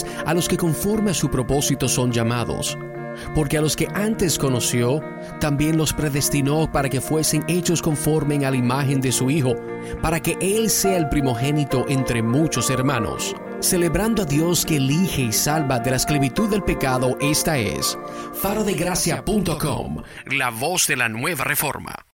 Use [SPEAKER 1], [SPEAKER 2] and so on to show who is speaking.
[SPEAKER 1] cosas a los que conforme a su propósito son llamados. Porque a los que antes conoció, también los predestinó para que fuesen hechos conforme a la imagen de su Hijo, para que Él sea el primogénito entre muchos hermanos. Celebrando a Dios que elige y salva de la esclavitud del pecado, esta es farodegracia.com, la voz de la nueva reforma.